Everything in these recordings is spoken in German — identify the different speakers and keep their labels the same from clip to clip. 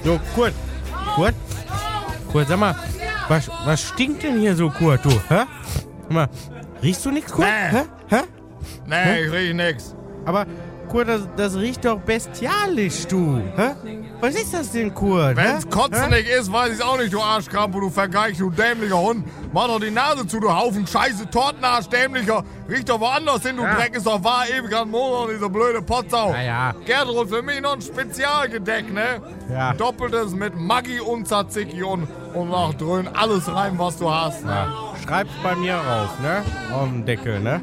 Speaker 1: So, Kurt. Kurt, sag mal, was stinkt denn hier so, Kurt, du? Hä? Sag mal, riechst du nichts, Kurt?
Speaker 2: Nee.
Speaker 1: Hä?
Speaker 2: Nee, ich riech nix.
Speaker 1: Aber, Kurt, das riecht doch bestialisch, du. Hä? Was ist das denn, Kurt?
Speaker 2: Wenn's Kotzen nicht ist, weiß ich's auch nicht, du Arschkrampe, du Vergeig, du dämlicher Hund. Mach doch die Nase zu, du Haufen Scheiße, Tortenarsch, dämlicher. Riech doch woanders hin, du Dreck, ist doch wahr, ewig an Monat, diese blöde Potsau.
Speaker 1: Ja.
Speaker 2: Gertrud, für mich noch ein Spezialgedeck, ne?
Speaker 1: Ja.
Speaker 2: Doppeltes mit Maggi und Tzatziki und nach dröhn alles rein, was du hast, ne?
Speaker 1: Ja. Schreib's bei mir rauf, ne? Auf dem Deckel, ne?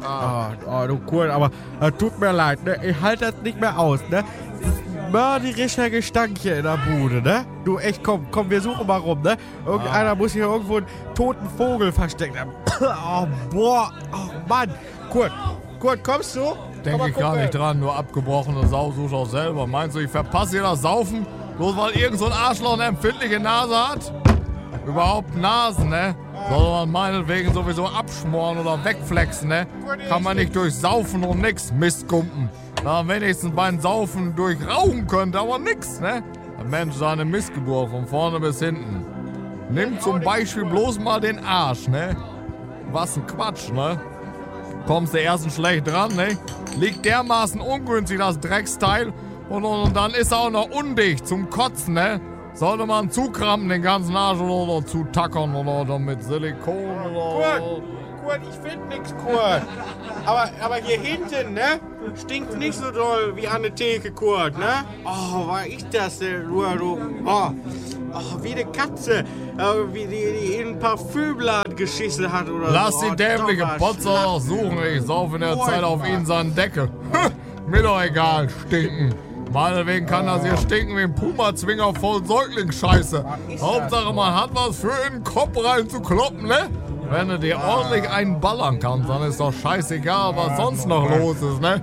Speaker 1: Oh, du Kurt, aber tut mir leid, ne? Ich halte das nicht mehr aus, ne? Mörderischer Gestank hier in der Bude, ne? Du, echt, komm, wir suchen mal rum, ne? Irgendeiner muss hier irgendwo einen toten Vogel versteckt haben. Oh, boah, oh Mann. Kurt, kommst du?
Speaker 2: Denke ich gar nicht dran, nur abgebrochene Sau such auch selber. Meinst du, ich verpasse hier das Saufen, bloß weil irgend so ein Arschloch eine empfindliche Nase hat? Überhaupt Nasen, ne? Soll man meinetwegen sowieso abschmoren oder wegflexen, ne? Kann man nicht durch Saufen und nix, Mistkumpen. Na, wenigstens beim Saufen durch Rauchen könnte, aber nix, ne? Ein Mensch, seine Missgeburt von vorne bis hinten. Nimm zum Beispiel bloß mal den Arsch, ne? Was ein Quatsch, ne? Kommst du erstens schlecht dran, ne? Liegt dermaßen ungünstig, das Drecksteil. Und dann ist er auch noch undicht zum Kotzen, ne? Sollte man zukrampen, den ganzen Arsch oder zutackern oder mit Silikon oder...
Speaker 1: Kurt, ich find nix, Kurt. Aber hier hinten, ne? Stinkt nicht so doll wie an der Theke, Kurt, ne? Oh, war ich das denn, du? Oh, wie eine Katze, wie die in ein Parfümblatt geschissen hat oder
Speaker 2: Lass
Speaker 1: so.
Speaker 2: die dämliche Potzer doch suchen, ich sauf in der Zeit auf ihn seinen Deckel. Mir doch egal, stinken. Meinetwegen kann das hier stinken wie ein Puma-Zwinger voll Säuglingsscheiße. Hauptsache, man hat was für in den Kopf rein zu kloppen, ne? Wenn du dir ordentlich einen ballern kannst, dann ist doch scheißegal, was sonst noch los ist, ne?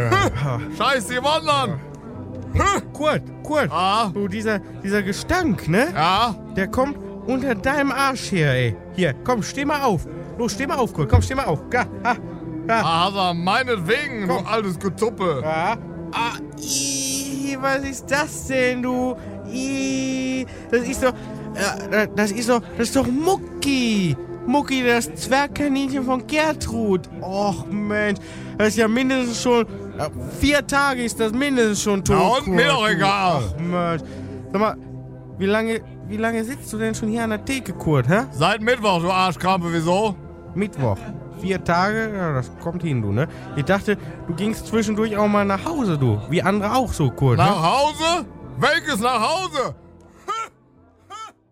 Speaker 2: Scheiß die Wandern!
Speaker 1: Kurt, du, dieser Gestank, ne?
Speaker 2: Ja?
Speaker 1: Der kommt unter deinem Arsch her, ey. Hier, komm, steh mal auf. Los, steh mal auf, Kurt, komm, steh mal auf.
Speaker 2: Also meinetwegen,
Speaker 1: Komm.
Speaker 2: du altes Getuppe.
Speaker 1: Ja. Was ist das denn, du? Das ist doch Mucki. Mucki, das Zwergkaninchen von Gertrud. Och, Mensch. Das ist ja mindestens schon... 4 Tage ist das mindestens schon tot.
Speaker 2: Na und mir doch
Speaker 1: Kurt,
Speaker 2: egal.
Speaker 1: Ach, Mensch. Sag mal, wie lange sitzt du denn schon hier an der Theke, Kurt, hä?
Speaker 2: Seit Mittwoch, du Arschkrampe, wieso?
Speaker 1: Mittwoch. 4 Tage? Ja, das kommt hin, du, ne? Ich dachte, du gingst zwischendurch auch mal nach Hause, du. Wie andere auch so, Kurt, ne?
Speaker 2: Nach Hause? Welches nach Hause?